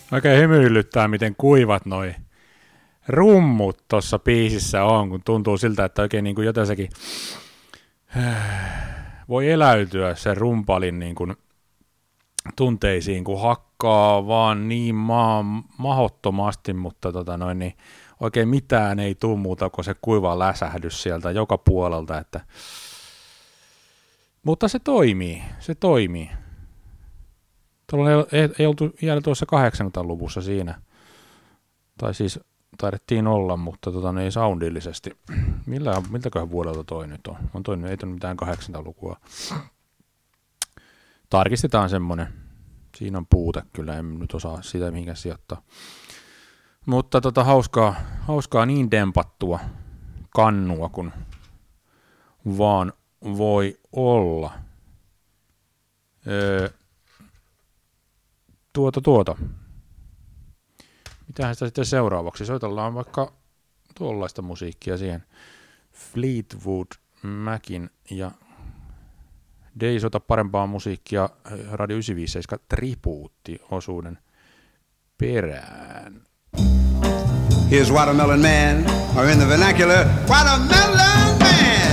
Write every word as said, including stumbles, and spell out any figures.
Oikein hymyilyttää, miten kuivat noi rummut tuossa biisissä on, kun tuntuu siltä, että oikein niin kuin jotensakin voi eläytyä sen rumpalin niin kuin tunteisiin, kun hakkaa vaan niin maa, mahottomasti, mutta tota noin, niin oikein mitään ei tule muuta kuin se kuiva läsähdys sieltä joka puolelta, että mutta se toimii, se toimii. Tuolla ei, ei oltu vielä tuossa kahdeksankymmentäluvussa siinä, tai siis taidettiin olla, mutta tota, ne ei soundillisesti. Millä, miltäköhän vuodelta toi nyt on? On toi, ei toi mitään kahdeksankymmentälukua. Tarkistetaan semmonen. Siinä on puute kyllä, en nyt osaa sitä mihinkään sijoittaa. Mutta tota, hauskaa, hauskaa niin dempattua kannua, kun vaan voi olla. Öö, tuota tuota. Mitähän sitä sitten seuraavaksi? Soitellaan vaikka tuollaista musiikkia siihen. Fleetwood Macin ja Dei soita parempaa musiikkia Radio yhdeksänsataaviisikymmentäseitsemän tribuutti-osuuden perään. Here's Watermelon Man, or in the vernacular, Watermelon Man!